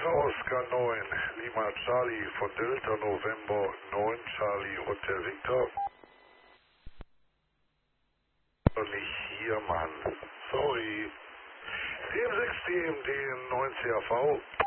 Oscar 9, Lima Charlie von Delta November 9 Charlie Hotel Victor. Nicht hier, Mann. Sorry. DM6 DMD 9 CAV.